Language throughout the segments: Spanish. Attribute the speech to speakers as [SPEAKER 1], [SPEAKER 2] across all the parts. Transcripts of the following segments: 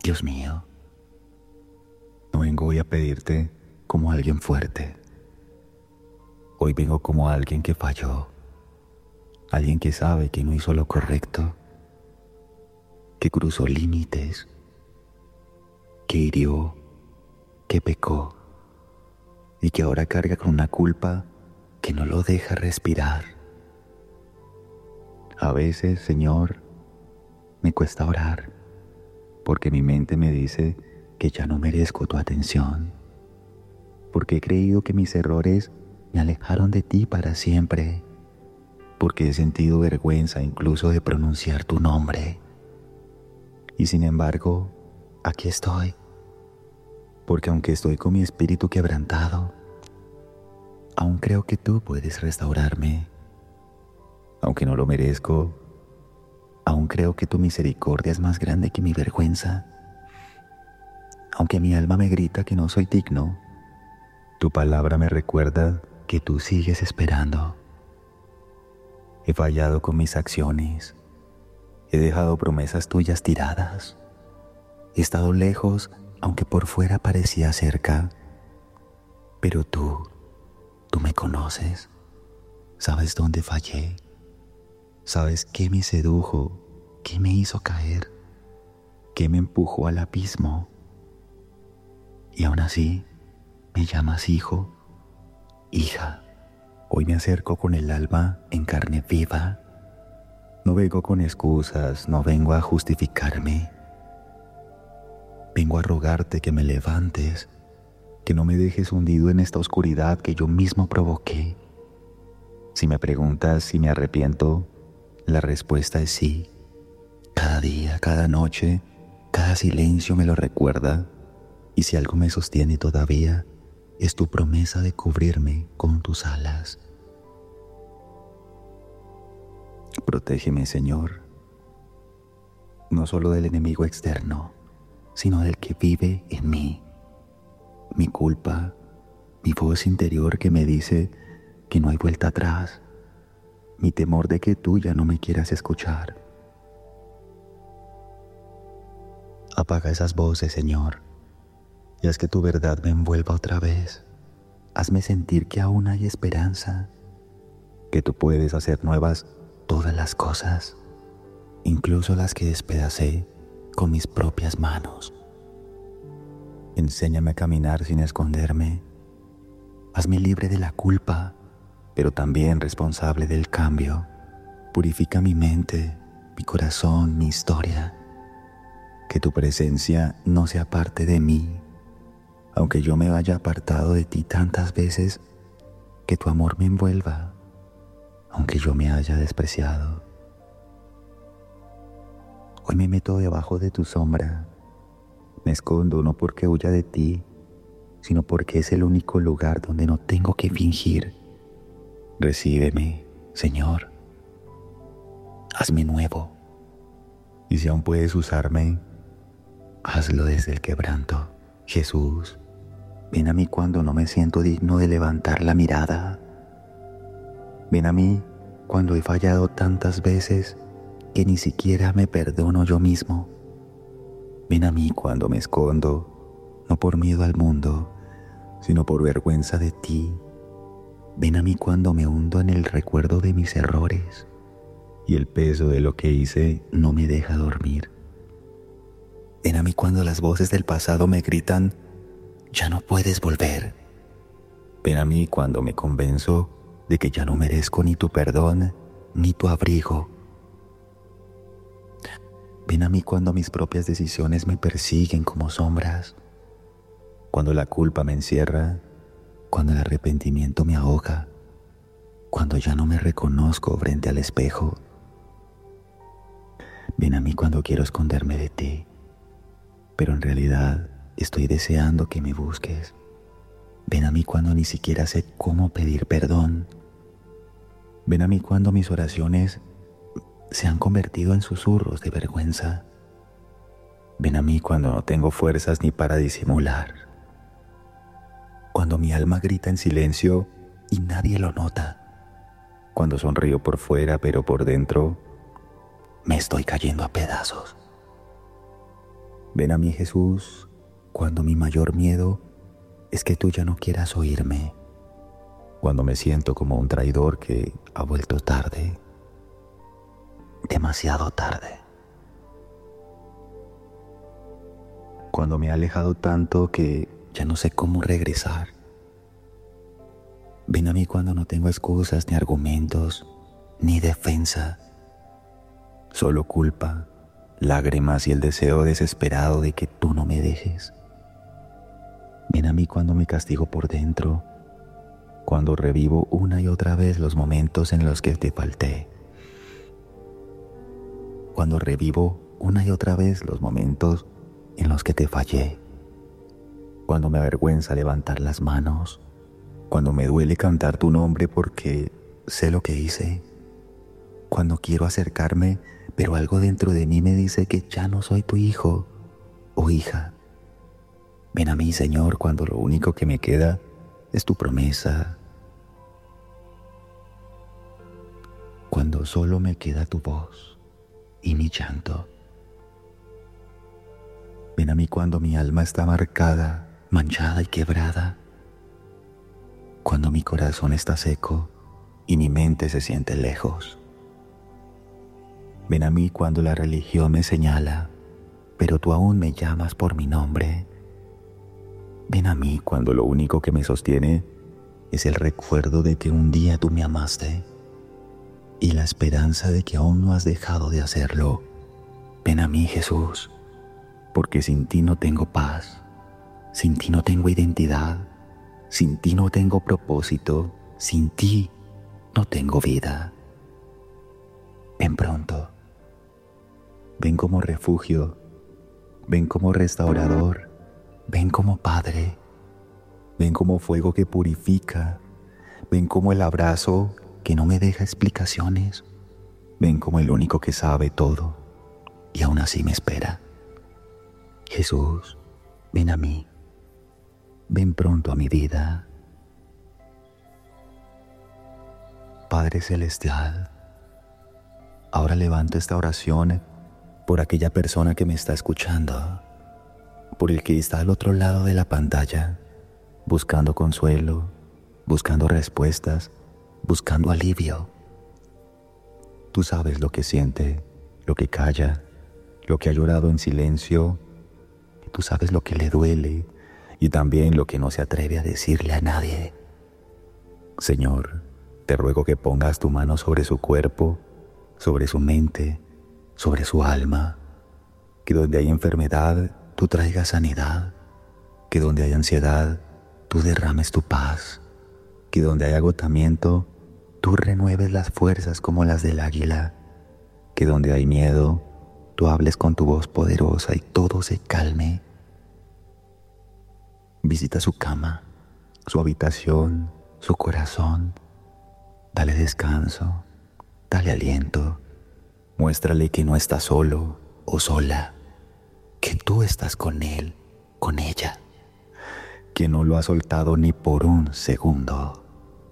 [SPEAKER 1] Dios mío, no vengo hoy a pedirte como alguien fuerte. Hoy vengo como alguien que falló, alguien que sabe que no hizo lo correcto, que cruzó límites, que hirió, que pecó y que ahora carga con una culpa que no lo deja respirar. A veces, Señor, me cuesta orar porque mi mente me dice que ya no merezco tu atención, porque he creído que mis errores me alejaron de ti para siempre, porque he sentido vergüenza incluso de pronunciar tu nombre. Y sin embargo, aquí estoy, porque aunque estoy con mi espíritu quebrantado, aún creo que tú puedes restaurarme. Aunque no lo merezco, aún creo que tu misericordia es más grande que mi vergüenza. Aunque mi alma me grita que no soy digno, tu palabra me recuerda que tú sigues esperando. He fallado con mis acciones, he dejado promesas tuyas tiradas, he estado lejos aunque por fuera parecía cerca, pero tú me conoces, sabes dónde fallé, sabes qué me sedujo, qué me hizo caer, qué me empujó al abismo, y aún así me llamas hijo, hija. Hoy me acerco con el alma en carne viva. No vengo con excusas, no vengo a justificarme. Vengo a rogarte que me levantes, que no me dejes hundido en esta oscuridad que yo mismo provoqué. Si me preguntas si me arrepiento, la respuesta es sí. Cada día, cada noche, cada silencio me lo recuerda. Y si algo me sostiene todavía, es tu promesa de cubrirme con tus alas. Protégeme, Señor, no solo del enemigo externo, sino del que vive en mí. Mi culpa, mi voz interior que me dice que no hay vuelta atrás, mi temor de que tú ya no me quieras escuchar. Apaga esas voces, Señor, y haz que tu verdad me envuelva otra vez. Hazme sentir que aún hay esperanza, que tú puedes hacer nuevas todas las cosas, incluso las que despedacé con mis propias manos. Enséñame a caminar sin esconderme. Hazme libre de la culpa, pero también responsable del cambio. Purifica mi mente, mi corazón, mi historia. Que tu presencia no se aparte de mí, aunque yo me vaya apartado de ti tantas veces, que tu amor me envuelva, aunque yo me haya despreciado. Hoy me meto debajo de tu sombra, me escondo no porque huya de ti, sino porque es el único lugar donde no tengo que fingir. Recíbeme, Señor, hazme nuevo, y si aún puedes usarme, hazlo desde el quebranto. Jesús, ven a mí cuando no me siento digno de levantar la mirada. Ven a mí cuando he fallado tantas veces que ni siquiera me perdono yo mismo. Ven a mí cuando me escondo, no por miedo al mundo, sino por vergüenza de ti. Ven a mí cuando me hundo en el recuerdo de mis errores y el peso de lo que hice no me deja dormir. Ven a mí cuando las voces del pasado me gritan, ya no puedes volver. Ven a mí cuando me convenzo de que ya no merezco ni tu perdón ni tu abrigo. Ven a mí cuando mis propias decisiones me persiguen como sombras, cuando la culpa me encierra, cuando el arrepentimiento me ahoga, cuando ya no me reconozco frente al espejo. Ven a mí cuando quiero esconderme de ti, pero en realidad estoy deseando que me busques. Ven a mí cuando ni siquiera sé cómo pedir perdón. Ven a mí cuando mis oraciones se han convertido en susurros de vergüenza. Ven a mí cuando no tengo fuerzas ni para disimular. Cuando mi alma grita en silencio y nadie lo nota. Cuando sonrío por fuera pero por dentro me estoy cayendo a pedazos. Ven a mí, Jesús, cuando mi mayor miedo es que tú ya no quieras oírme, cuando me siento como un traidor que ha vuelto tarde, demasiado tarde, cuando me he alejado tanto que ya no sé cómo regresar. Ven a mí cuando no tengo excusas, ni argumentos, ni defensa, solo culpa, lágrimas y el deseo desesperado de que tú no me dejes. Ven a mí cuando me castigo por dentro, cuando revivo una y otra vez los momentos en los que te falté, cuando revivo una y otra vez los momentos en los que te fallé, cuando me avergüenza levantar las manos, cuando me duele cantar tu nombre porque sé lo que hice, cuando quiero acercarme, pero algo dentro de mí me dice que ya no soy tu hijo o hija. Ven a mí, Señor, cuando lo único que me queda es tu promesa, cuando solo me queda tu voz y mi llanto. Ven a mí cuando mi alma está marcada, manchada y quebrada, cuando mi corazón está seco y mi mente se siente lejos. Ven a mí cuando la religión me señala, pero tú aún me llamas por mi nombre. Ven a mí cuando lo único que me sostiene es el recuerdo de que un día tú me amaste y la esperanza de que aún no has dejado de hacerlo. Ven a mí, Jesús, porque sin ti no tengo paz, sin ti no tengo identidad, sin ti no tengo propósito, sin ti no tengo vida. Ven pronto. Ven como refugio, ven como restaurador, ven como Padre, ven como fuego que purifica, ven como el abrazo que no me deja explicaciones, ven como el único que sabe todo y aún así me espera. Jesús, ven a mí, ven pronto a mi vida. Padre Celestial, ahora levanto esta oración por aquella persona que me está escuchando, por el que está al otro lado de la pantalla, buscando consuelo, buscando respuestas, buscando alivio. Tú sabes lo que siente, lo que calla, lo que ha llorado en silencio. Tú sabes lo que le duele y también lo que no se atreve a decirle a nadie. Señor, te ruego que pongas tu mano sobre su cuerpo, sobre su mente, sobre su alma, que donde hay enfermedad, tú traigas sanidad, que donde hay ansiedad, tú derrames tu paz, que donde hay agotamiento, tú renueves las fuerzas como las del águila, que donde hay miedo, tú hables con tu voz poderosa y todo se calme. Visita su cama, su habitación, su corazón, dale descanso, dale aliento. Muéstrale que no está solo o sola, que tú estás con él, con ella, que no lo has soltado ni por un segundo.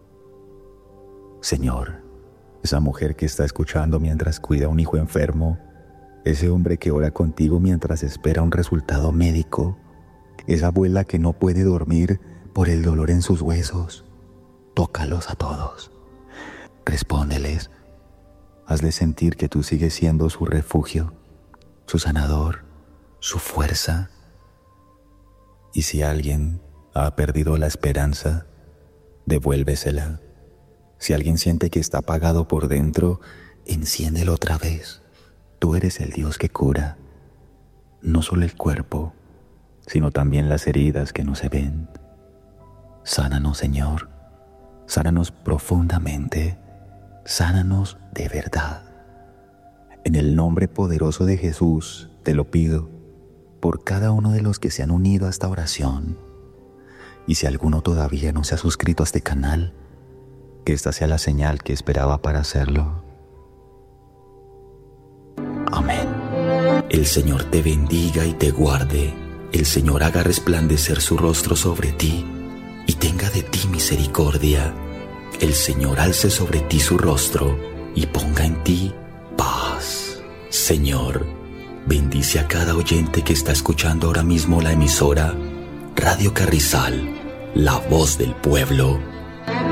[SPEAKER 1] Señor, esa mujer que está escuchando mientras cuida a un hijo enfermo, ese hombre que ora contigo mientras espera un resultado médico, esa abuela que no puede dormir por el dolor en sus huesos, tócalos a todos, respóndeles. Hazle sentir que tú sigues siendo su refugio, su sanador, su fuerza. Y si alguien ha perdido la esperanza, devuélvesela. Si alguien siente que está apagado por dentro, enciéndelo otra vez. Tú eres el Dios que cura, no solo el cuerpo, sino también las heridas que no se ven. Sánanos, Señor, sánanos profundamente. Sánanos de verdad. En el nombre poderoso de Jesús te lo pido por cada uno de los que se han unido a esta oración. Y si alguno todavía no se ha suscrito a este canal, que esta sea la señal que esperaba para hacerlo. Amén. El Señor te bendiga y te guarde. El Señor haga resplandecer su rostro sobre ti y tenga de ti misericordia. El Señor alce sobre ti su rostro y ponga en ti paz. Señor,
[SPEAKER 2] Bendice a cada oyente que está escuchando ahora mismo la emisora Radio Carrizal, la voz del pueblo.